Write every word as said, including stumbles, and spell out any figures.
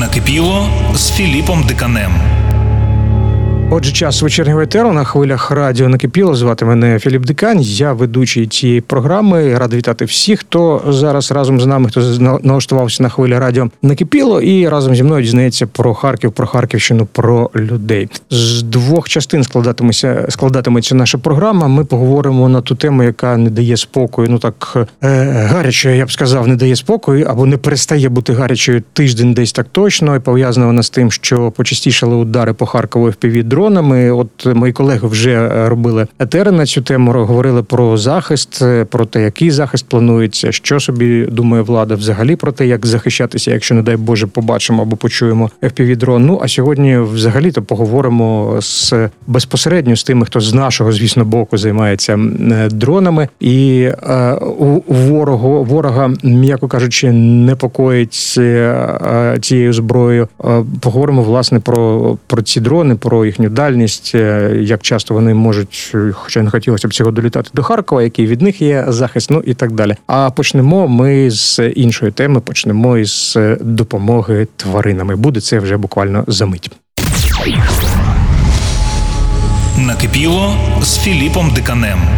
Накипіло з Філіпом Диканем. Отже, час вечірнього етеру на хвилях радіо «Накипіло». Звати мене Філіп Дикань, я ведучий цієї програми. Радий вітати всіх, хто зараз разом з нами, хто налаштувався на хвилі радіо «Накипіло» і разом зі мною дізнається про Харків, про Харківщину, про людей. З двох частин складатиметься, складатиметься наша програма. Ми поговоримо на ту тему, яка не дає спокою, ну так е, гарячою, я б сказав, не дає спокою, або не перестає бути гарячою тиждень десь так точно, і пов'язана вона з тим, що почастішали удари по Харкову еф пі ві-дронами. От мої колеги вже робили етери на цю тему, говорили про захист, про те, який захист планується, що собі думає влада взагалі про те, як захищатися, якщо, не дай Боже, побачимо або почуємо еф пі ві-дрон. Ну, а сьогодні взагалі-то поговоримо з безпосередньо з тими, хто з нашого, звісно, боку займається дронами. І е, у ворогу, ворога, м'яко кажучи, непокоїть е, цією зброєю. Е, поговоримо, власне, про, про ці дрони, про їхню дальність, як часто вони можуть, хоча не хотілося б цього, долітати до Харкова, який від них є захист, ну і так далі. А почнемо ми з іншої теми, почнемо із допомоги тваринами. Буде це вже буквально за мить. Накипіло з Філіпом Диканем.